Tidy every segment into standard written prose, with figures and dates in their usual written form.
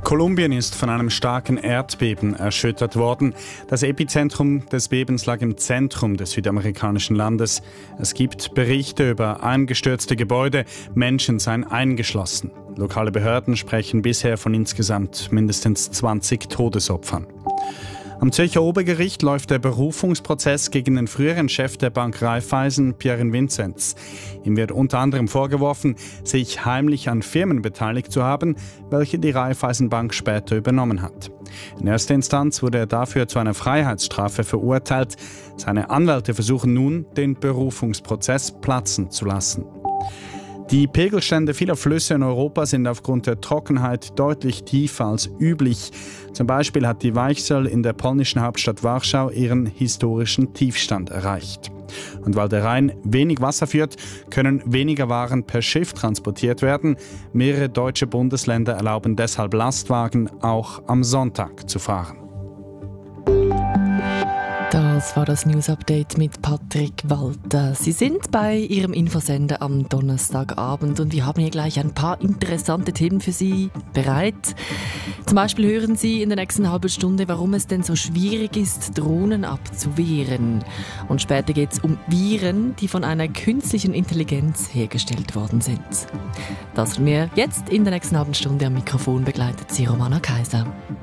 Kolumbien ist von einem starken Erdbeben erschüttert worden. Das Epizentrum des Bebens lag im Zentrum des südamerikanischen Landes. Es gibt Berichte über eingestürzte Gebäude, Menschen seien eingeschlossen. Lokale Behörden sprechen bisher von insgesamt mindestens 20 Todesopfern. Am Zürcher Obergericht läuft der Berufungsprozess gegen den früheren Chef der Bank Raiffeisen, Pierre Vinzenz. Ihm wird unter anderem vorgeworfen, sich heimlich an Firmen beteiligt zu haben, welche die Raiffeisenbank später übernommen hat. In erster Instanz wurde er dafür zu einer Freiheitsstrafe verurteilt. Seine Anwälte versuchen nun, den Berufungsprozess platzen zu lassen. Die Pegelstände vieler Flüsse in Europa sind aufgrund der Trockenheit deutlich tiefer als üblich. Zum Beispiel hat die Weichsel in der polnischen Hauptstadt Warschau ihren historischen Tiefstand erreicht. Und weil der Rhein wenig Wasser führt, können weniger Waren per Schiff transportiert werden. Mehrere deutsche Bundesländer erlauben deshalb Lastwagen auch am Sonntag zu fahren. Das war das News-Update mit Patrick Walter. Sie sind bei Ihrem Infosender am Donnerstagabend und wir haben hier gleich ein paar interessante Themen für Sie bereit. Zum Beispiel hören Sie in der nächsten halben Stunde, warum es denn so schwierig ist, Drohnen abzuwehren. Und später geht es um Viren, die von einer künstlichen Intelligenz hergestellt worden sind. Das und mehr jetzt in der nächsten halben Stunde. Am Mikrofon begleitet Sie Romana Kaiser.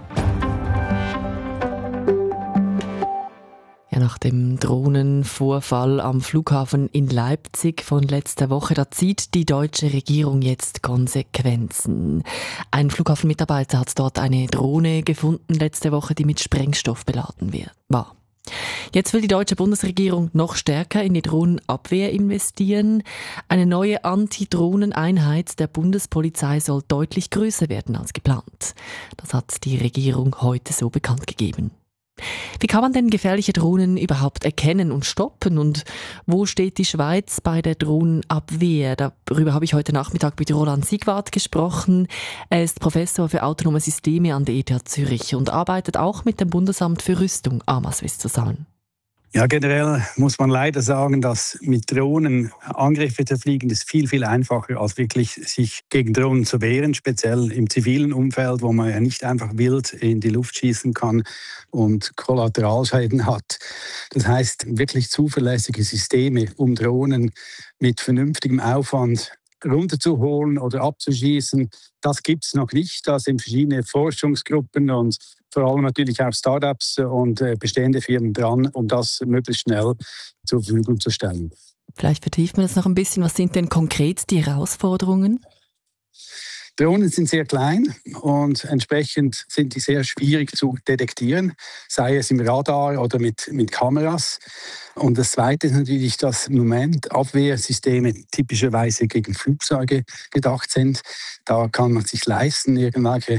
Nach dem Drohnenvorfall am Flughafen in Leipzig von letzter Woche, da zieht die deutsche Regierung jetzt Konsequenzen. Ein Flughafenmitarbeiter hat dort eine Drohne gefunden letzte Woche, die mit Sprengstoff beladen war. Jetzt will die deutsche Bundesregierung noch stärker in die Drohnenabwehr investieren. Eine neue Anti-Drohnen-Einheit der Bundespolizei soll deutlich größer werden als geplant. Das hat die Regierung heute so bekannt gegeben. Wie kann man denn gefährliche Drohnen überhaupt erkennen und stoppen? Und wo steht die Schweiz bei der Drohnenabwehr? Darüber habe ich heute Nachmittag mit Roland Siegwart gesprochen. Er ist Professor für autonome Systeme an der ETH Zürich und arbeitet auch mit dem Bundesamt für Rüstung AMASWISS zusammen. Ja, generell muss man leider sagen, dass mit Drohnen Angriffe zu fliegen ist viel, viel einfacher, als wirklich sich gegen Drohnen zu wehren, speziell im zivilen Umfeld, wo man ja nicht einfach wild in die Luft schießen kann und Kollateralschäden hat. Das heißt, wirklich zuverlässige Systeme, um Drohnen mit vernünftigem Aufwand runterzuholen oder abzuschießen, das gibt es noch nicht. Da sind verschiedene Forschungsgruppen und vor allem natürlich auch Startups und bestehende Firmen dran, um das möglichst schnell zur Verfügung zu stellen. Vielleicht vertiefen wir das noch ein bisschen. Was sind denn konkret die Herausforderungen? Drohnen sind sehr klein und entsprechend sind die sehr schwierig zu detektieren, sei es im Radar oder mit Kameras. Und das Zweite ist natürlich, dass im Moment Abwehrsysteme typischerweise gegen Flugzeuge gedacht sind. Da kann man sich leisten, irgendwelche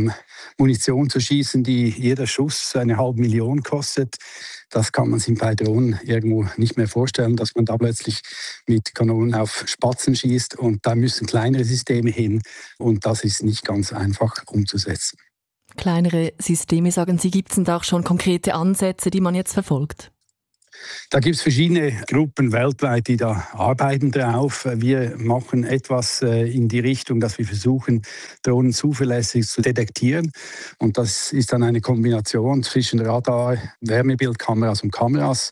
Munition zu schießen, die jeder Schuss 500.000 kostet. Das kann man sich bei Drohnen irgendwo nicht mehr vorstellen, dass man da plötzlich mit Kanonen auf Spatzen schießt. Und da müssen kleinere Systeme hin. Und das ist nicht ganz einfach umzusetzen. Kleinere Systeme, sagen Sie, gibt es denn da auch schon konkrete Ansätze, die man jetzt verfolgt? Da gibt es verschiedene Gruppen weltweit, die da arbeiten drauf. Wir machen etwas in die Richtung, dass wir versuchen, Drohnen zuverlässig zu detektieren. Und das ist dann eine Kombination zwischen Radar, Wärmebildkameras und Kameras,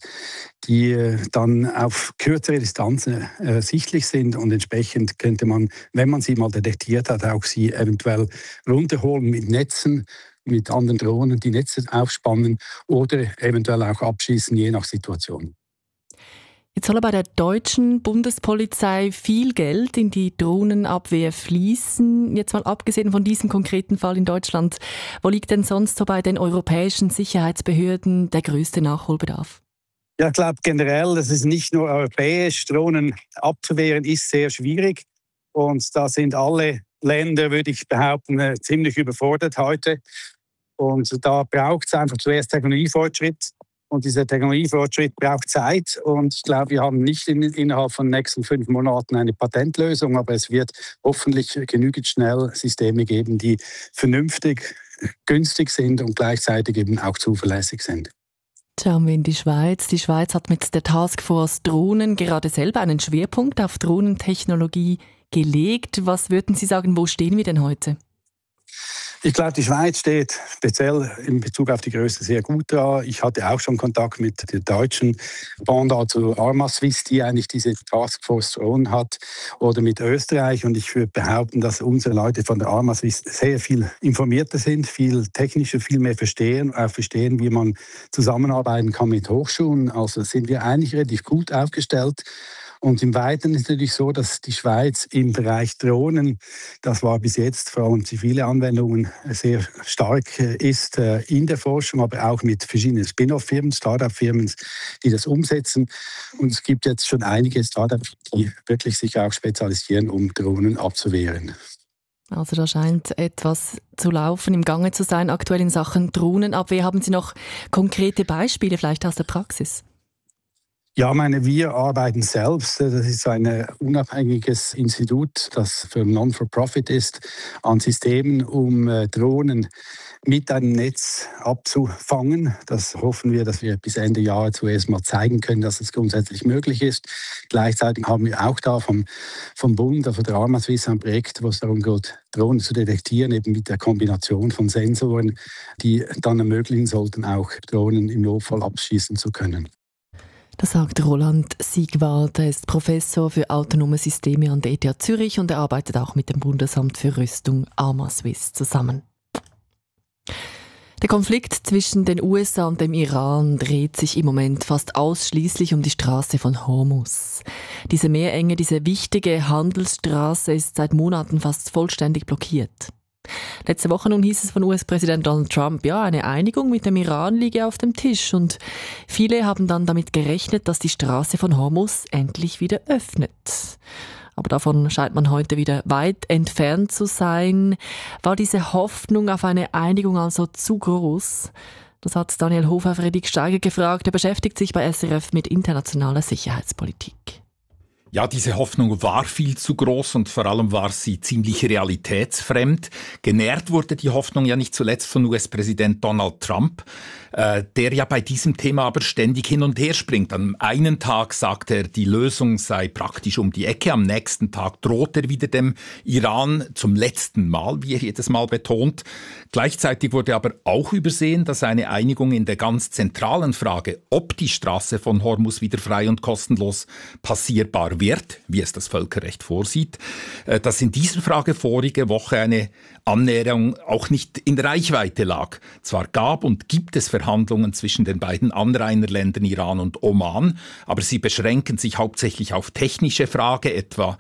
die dann auf kürzere Distanzen sichtlich sind. Und entsprechend könnte man, wenn man sie mal detektiert hat, auch sie eventuell runterholen mit Netzen, mit anderen Drohnen die Netze aufspannen oder eventuell auch abschießen, je nach Situation. Jetzt soll bei der deutschen Bundespolizei viel Geld in die Drohnenabwehr fließen. Jetzt mal abgesehen von diesem konkreten Fall in Deutschland, wo liegt denn sonst so bei den europäischen Sicherheitsbehörden der größte Nachholbedarf? Ja, ich glaube generell, das ist nicht nur europäisch. Drohnen abzuwehren ist sehr schwierig. Und da sind alle Länder, würde ich behaupten, ziemlich überfordert heute. Und da braucht es einfach zuerst Technologiefortschritt. Und dieser Technologiefortschritt braucht Zeit. Und ich glaube, wir haben nicht innerhalb von den nächsten 5 Monaten eine Patentlösung. Aber es wird hoffentlich genügend schnell Systeme geben, die vernünftig, günstig sind und gleichzeitig eben auch zuverlässig sind. Schauen wir in die Schweiz. Die Schweiz hat mit der Taskforce Drohnen gerade selber einen Schwerpunkt auf Drohnentechnologie gelegt. Was würden Sie sagen, wo stehen wir denn heute? Ich glaube, die Schweiz steht speziell in Bezug auf die Größe sehr gut da. Ich hatte auch schon Kontakt mit der deutschen Pendant zu Arma-Swiss, die eigentlich diese Taskforce Drohnen hat, oder mit Österreich. Und ich würde behaupten, dass unsere Leute von der Arma-Swiss sehr viel informierter sind, viel technischer, viel mehr verstehen, wie man zusammenarbeiten kann mit Hochschulen. Also sind wir eigentlich relativ gut aufgestellt. Und im Weiteren ist es natürlich so, dass die Schweiz im Bereich Drohnen, das war bis jetzt vor allem zivile Anwendungen, sehr stark ist in der Forschung, aber auch mit verschiedenen Spin-off-Firmen, Start-up-Firmen, die das umsetzen. Und es gibt jetzt schon einige Start-ups, die wirklich sich auch spezialisieren, um Drohnen abzuwehren. Also da scheint etwas zu laufen, im Gange zu sein, aktuell in Sachen Drohnenabwehr. Haben Sie noch konkrete Beispiele, vielleicht aus der Praxis? Ja, wir arbeiten selbst. Das ist ein unabhängiges Institut, das für Non-for-Profit ist, an Systemen, um Drohnen mit einem Netz abzufangen. Das hoffen wir, dass wir bis Ende Jahr zuerst mal zeigen können, dass es grundsätzlich möglich ist. Gleichzeitig haben wir auch da vom Bund, von der Arma-Swiss, ein Projekt, wo es darum geht, Drohnen zu detektieren, eben mit der Kombination von Sensoren, die dann ermöglichen sollten, auch Drohnen im Notfall abschießen zu können. Das sagt Roland Siegwald. Er ist Professor für autonome Systeme an der ETH Zürich und er arbeitet auch mit dem Bundesamt für Rüstung Arma-Swiss zusammen. Der Konflikt zwischen den USA und dem Iran dreht sich im Moment fast ausschließlich um die Straße von Hormuz. Diese Meerenge, diese wichtige Handelsstraße ist seit Monaten fast vollständig blockiert. Letzte Woche nun hieß es von US-Präsident Donald Trump, ja, eine Einigung mit dem Iran liege auf dem Tisch und viele haben dann damit gerechnet, dass die Straße von Hormuz endlich wieder öffnet. Aber davon scheint man heute wieder weit entfernt zu sein. War diese Hoffnung auf eine Einigung also zu groß? Das hat Daniel Hofer Fredrik Steiger gefragt. Er beschäftigt sich bei SRF mit internationaler Sicherheitspolitik. Ja, diese Hoffnung war viel zu groß und vor allem war sie ziemlich realitätsfremd. Genährt wurde die Hoffnung ja nicht zuletzt von US-Präsident Donald Trump, der ja bei diesem Thema aber ständig hin und her springt. Am einen Tag sagt er, die Lösung sei praktisch um die Ecke, am nächsten Tag droht er wieder dem Iran zum letzten Mal, wie er jedes Mal betont. Gleichzeitig wurde aber auch übersehen, dass eine Einigung in der ganz zentralen Frage, ob die Straße von Hormuz wieder frei und kostenlos passierbar wird, wie es das Völkerrecht vorsieht, dass in dieser Frage vorige Woche eine Annäherung auch nicht in Reichweite lag. Zwar gab und gibt es Verhandlungen zwischen den beiden Anrainerländern Iran und Oman, aber sie beschränken sich hauptsächlich auf technische Fragen etwa,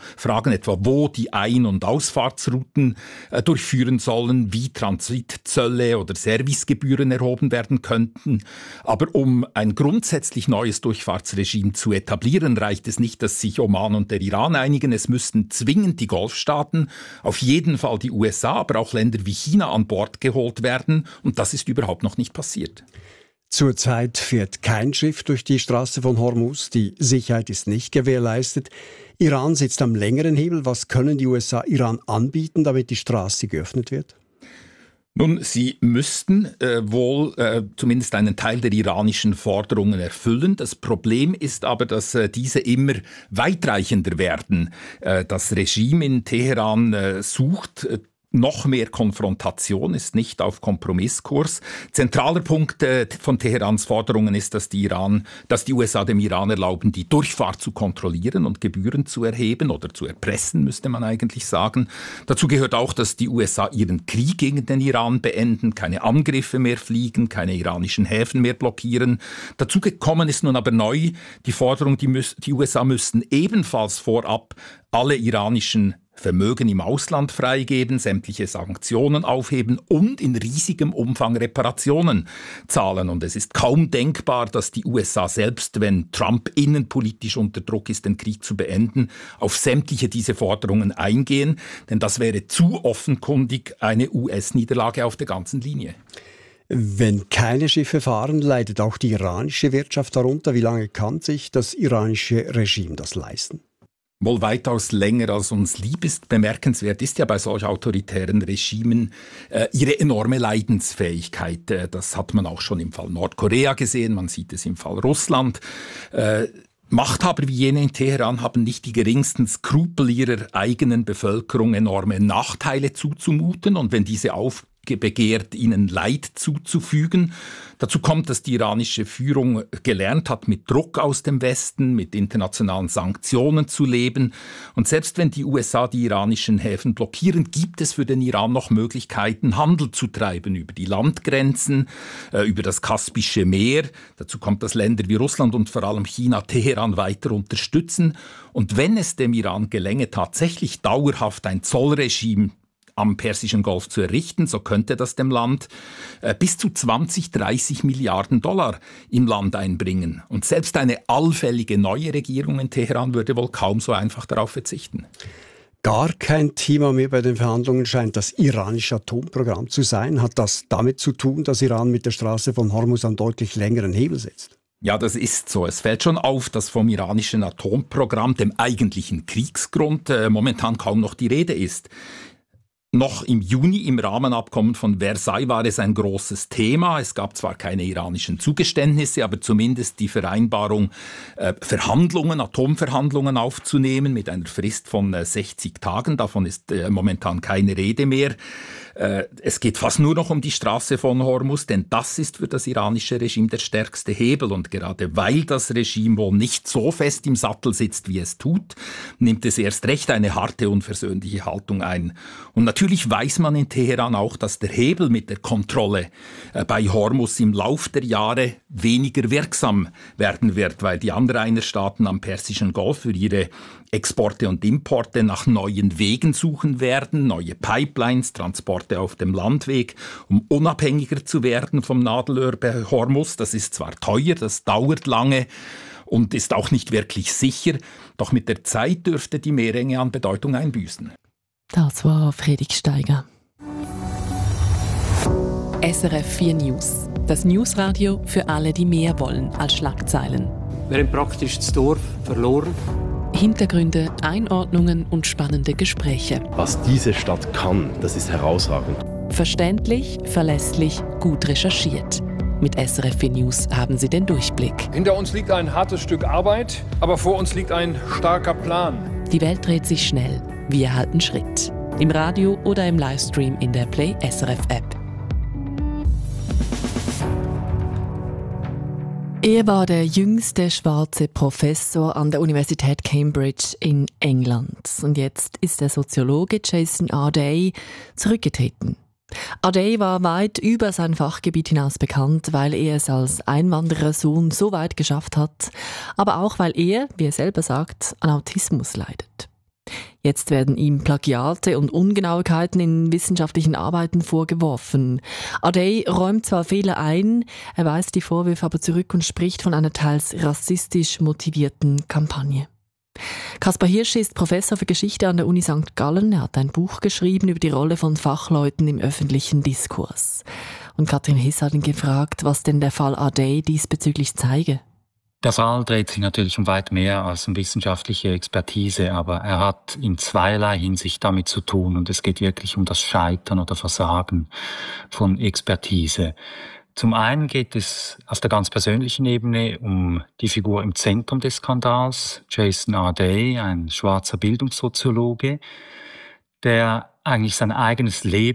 wo die Ein- und Ausfahrtsrouten durchführen sollen, wie Transitzölle oder Servicegebühren erhoben werden könnten. Aber um ein grundsätzlich neues Durchfahrtsregime zu etablieren, reicht es nicht, dass sich Oman und der Iran einigen. Es müssten zwingend die Golfstaaten, auf jeden Fall die USA, aber auch Länder wie China an Bord geholt werden. Und das ist überhaupt noch nicht passiert. Zurzeit fährt kein Schiff durch die Straße von Hormuz. Die Sicherheit ist nicht gewährleistet. Iran sitzt am längeren Hebel. Was können die USA Iran anbieten, damit die Straße geöffnet wird? Nun, sie müssten zumindest einen Teil der iranischen Forderungen erfüllen. Das Problem ist aber, dass diese immer weitreichender werden. Das Regime in Teheran sucht noch mehr Konfrontation, ist nicht auf Kompromisskurs. Zentraler Punkt von Teherans Forderungen ist, dass die USA dem Iran erlauben, die Durchfahrt zu kontrollieren und Gebühren zu erheben oder zu erpressen, müsste man eigentlich sagen. Dazu gehört auch, dass die USA ihren Krieg gegen den Iran beenden, keine Angriffe mehr fliegen, keine iranischen Häfen mehr blockieren. Dazu gekommen ist nun aber neu die Forderung, die USA müssten ebenfalls vorab alle iranischen Vermögen im Ausland freigeben, sämtliche Sanktionen aufheben und in riesigem Umfang Reparationen zahlen. Und es ist kaum denkbar, dass die USA selbst, wenn Trump innenpolitisch unter Druck ist, den Krieg zu beenden, auf sämtliche diese Forderungen eingehen. Denn das wäre zu offenkundig eine US-Niederlage auf der ganzen Linie. Wenn keine Schiffe fahren, leidet auch die iranische Wirtschaft darunter. Wie lange kann sich das iranische Regime das leisten? Wohl weitaus länger als uns lieb ist. Bemerkenswert ist ja bei solch autoritären Regimen ihre enorme Leidensfähigkeit. Das hat man auch schon im Fall Nordkorea gesehen, man sieht es im Fall Russland. Machthaber wie jene in Teheran haben nicht die geringsten Skrupel, ihrer eigenen Bevölkerung enorme Nachteile zuzumuten. Und wenn diese begehrt, ihnen Leid zuzufügen. Dazu kommt, dass die iranische Führung gelernt hat, mit Druck aus dem Westen, mit internationalen Sanktionen zu leben. Und selbst wenn die USA die iranischen Häfen blockieren, gibt es für den Iran noch Möglichkeiten, Handel zu treiben über die Landgrenzen, über das Kaspische Meer. Dazu kommt, dass Länder wie Russland und vor allem China Teheran weiter unterstützen. Und wenn es dem Iran gelänge, tatsächlich dauerhaft ein Zollregime am Persischen Golf zu errichten, so könnte das dem Land bis zu 20-30 Milliarden Dollar im Land einbringen. Und selbst eine allfällige neue Regierung in Teheran würde wohl kaum so einfach darauf verzichten. Gar kein Thema mehr bei den Verhandlungen scheint das iranische Atomprogramm zu sein. Hat das damit zu tun, dass Iran mit der Straße von Hormuz einen deutlich längeren Hebel setzt? Ja, das ist so. Es fällt schon auf, dass vom iranischen Atomprogramm, dem eigentlichen Kriegsgrund, momentan kaum noch die Rede ist. Noch im Juni im Rahmenabkommen von Versailles war es ein großes Thema. Es gab zwar keine iranischen Zugeständnisse, aber zumindest die Vereinbarung, Atomverhandlungen aufzunehmen mit einer Frist von 60 Tagen. Davon ist momentan keine Rede mehr. Es geht fast nur noch um die Straße von Hormuz, denn das ist für das iranische Regime der stärkste Hebel. Und gerade weil das Regime wohl nicht so fest im Sattel sitzt, wie es tut, nimmt es erst recht eine harte, unversöhnliche Haltung ein. Und natürlich weiß man in Teheran auch, dass der Hebel mit der Kontrolle bei Hormuz im Lauf der Jahre weniger wirksam werden wird, weil die Anrainerstaaten am Persischen Golf für ihre Exporte und Importe nach neuen Wegen suchen werden, neue Pipelines, Transporte auf dem Landweg, um unabhängiger zu werden vom Nadelöhr bei Hormuz. Das ist zwar teuer, das dauert lange und ist auch nicht wirklich sicher, doch mit der Zeit dürfte die Meerenge an Bedeutung einbüßen. Das war Friedrich Steiger. SRF 4 News. Das Newsradio für alle, die mehr wollen als Schlagzeilen. Wir haben praktisch das Dorf verloren. Hintergründe, Einordnungen und spannende Gespräche. Was diese Stadt kann, das ist herausragend. Verständlich, verlässlich, gut recherchiert. Mit SRF 4 News haben Sie den Durchblick. Hinter uns liegt ein hartes Stück Arbeit, aber vor uns liegt ein starker Plan. Die Welt dreht sich schnell. Wir halten Schritt. Im Radio oder im Livestream in der Play SRF App. Er war der jüngste schwarze Professor an der Universität Cambridge in England. Und jetzt ist der Soziologe Jason Arday zurückgetreten. Arday war weit über sein Fachgebiet hinaus bekannt, weil er es als Einwanderersohn so weit geschafft hat, aber auch weil er, wie er selber sagt, an Autismus leidet. Jetzt werden ihm Plagiate und Ungenauigkeiten in wissenschaftlichen Arbeiten vorgeworfen. Arday räumt zwar Fehler ein, er weist die Vorwürfe aber zurück und spricht von einer teils rassistisch motivierten Kampagne. Kaspar Hirsch ist Professor für Geschichte an der Uni St. Gallen. Er hat ein Buch geschrieben über die Rolle von Fachleuten im öffentlichen Diskurs. Und Katrin Hiss hat ihn gefragt, was denn der Fall Arday diesbezüglich zeige. Der Fall dreht sich natürlich um weit mehr als um wissenschaftliche Expertise, aber er hat in zweierlei Hinsicht damit zu tun und es geht wirklich um das Scheitern oder Versagen von Expertise. Zum einen geht es auf der ganz persönlichen Ebene um die Figur im Zentrum des Skandals, Jason Arday, ein schwarzer Bildungssoziologe, der eigentlich sein eigenes Leben